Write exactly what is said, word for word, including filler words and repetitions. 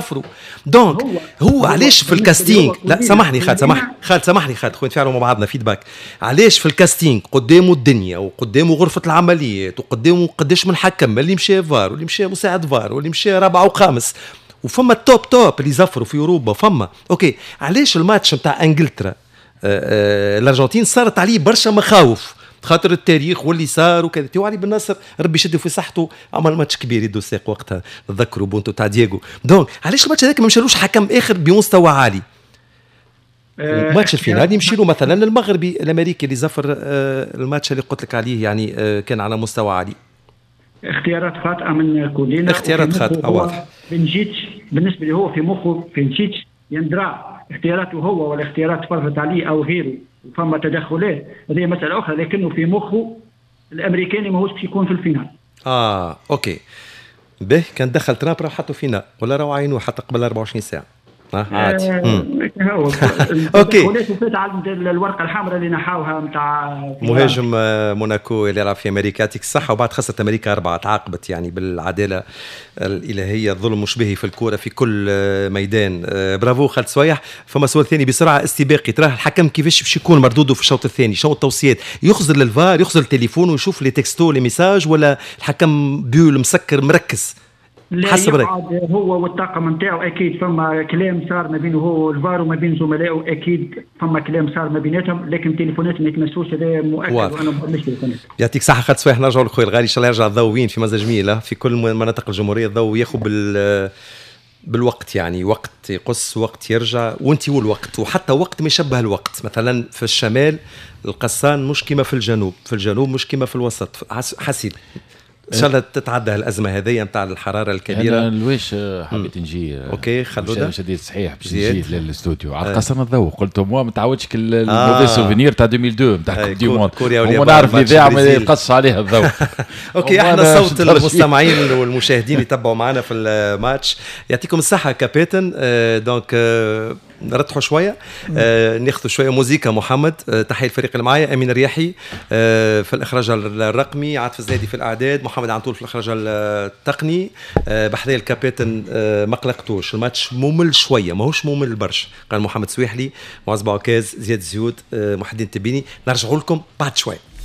يزفروا. دونك هو, هو علاش في الكاستينغ، لا سامحني خالد سامحني خالد سامحني خالد خويا نتفاعلوا مع بعضنا فيدباك. علاش في الكاستينغ قدامه الدنيا وقدامه غرفه العمليات وقدامه قداش من حكم، اللي مشى فار واللي مشى مساعد فار واللي مشى رابع وخامس، وفما التوب توب اللي زفروا في اوروبا فما اوكي. علاش الماتش نتاع انجلترا الارجنتين صارت عليه برشا مخاوف خاطر التاريخ واللي صار وكذا؟ تو علي بن ناصر ربي يشده في صحته عمل ماتش كبير يدو ساق وقتها، تذكروا بونتو تاع دييغو. دونك علاش الماتش هذاك ما مشالوش حكم اخر بمستوى عالي؟ أه الماتش الفينالي يمشي له مثلا المغربي الامريكي اللي زفر أه الماتش اللي قلت لك عليه، يعني أه كان على مستوى عالي. اختيارات خاطئه من كودينا، اختيارات خاطئه واضح. بنجيتش بالنسبه لي هو في مخه بنجيتش يندرع اختياراته هو ولا اختيارات فرضت عليه او غيره، فما تدخلات هذه مساله اخرى، لكنه في مخه الامريكاني ماهوش باش يكون في الفينال. اه اوكي به كان دخل ترامب راح حطوا فينال ولا راهو عينوه حتى قبل أربعة وعشرين ساعه. اه عادي. اوكي وفات على الورقه الحمراء اللي نحاوها نتاع مهاجم موناكو اللي يلعب في امريكا، يعطيك الصحه. وبعد خسرت امريكا اربعه، تعاقبت يعني بالعداله الالهيه، الظلم مشبهي في الكوره في كل ميدان. برافو خالد سويح. فما سؤال ثاني بسرعه استباقي، تراه الحكم كيفاش باش يكون مردوده في الشوط الثاني؟ شنو التوصيات؟ يخزر للفار، يخزر التليفون ويشوف لي تكستو لي ميساج، ولا الحكم بيول مسكر مركز؟ لا يقعد هو والطاقم نتاعو، اكيد فما كلام صار ما بينه هو والفار وما بين زملائه، اكيد فما كلام صار ما بيناتهم، لكن تليفونات ما يتمسوش، هذا مؤكد وانا ما بحبش تليفونات. يعطيك صحه خالد سويح. نرجعوا لخويا الغالي ان شاء الله يرجع الضوء وين في مزاج جميله في كل مناطق الجمهوريه، الضوء ياخذ بال بالوقت، يعني وقت يقص وقت يرجع، وانت والوقت، وحتى وقت ما يشبه الوقت. مثلا في الشمال القصان مش كيما في الجنوب، في الجنوب مش كيما في الوسط. حسيب ان شاء الله تتعدى الازمه هذه نتاع الحراره الكبيره. انا لويش حبيت نجي اوكي خلونا شديد صحيح باش نجي للاستوديو على قصرنا الضوء، قلت مو ما تعودش الموفي سوفينير تاع ألفين واثنين نتاع كوب دي موند، ونعرف الاذاعه ما يقص عليها الضوء. اوكي احنا صوت المستمعين والمشاهدين يتبعوا معنا في الماتش. يعطيكم الصحه كابتن. دونك نرتحوا شويه، آه ناخذوا شويه موسيقى. محمد آه تحيه الفريق اللي معايا، امين الرياحي آه في الاخراج الرقمي، عاطف الزنادي في الاعداد، محمد عنطول في الاخراج التقني، آه بحذايا الكابتن. آه ما قلقتوش الماتش ممل شويه، ماهوش ممل برشا، قال محمد سويحلي، معز بوعكاز، زياد زيود، آه محي الدين التبيني. نرجعوا لكم بعد شويه.